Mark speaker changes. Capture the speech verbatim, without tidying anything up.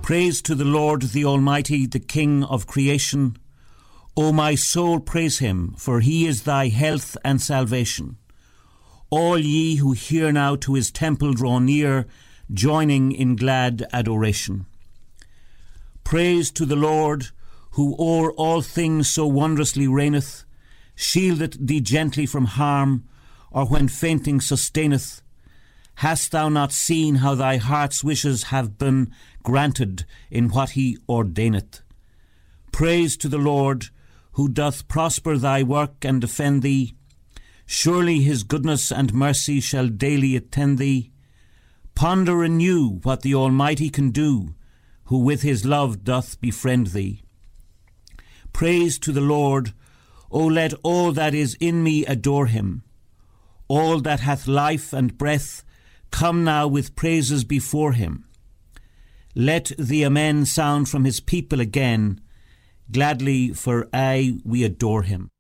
Speaker 1: Praise to the Lord, the Almighty, the King of creation. O my soul, praise him, for he is thy health and salvation. All ye who hear now to his temple draw near, joining in glad adoration. Praise to the Lord, who o'er all things so wondrously reigneth, shieldeth thee gently from harm, or when fainting sustaineth. Hast thou not seen how thy heart's wishes have been granted in what he ordaineth? Praise to the Lord, who doth prosper thy work and defend thee. Surely his goodness and mercy shall daily attend thee. Ponder anew what the Almighty can do, who with his love doth befriend thee. Praise to the Lord. O let all that is in me adore him. All that hath life and breath, come now with praises before him. Let the Amen sound from his people again. Gladly, for aye we adore him.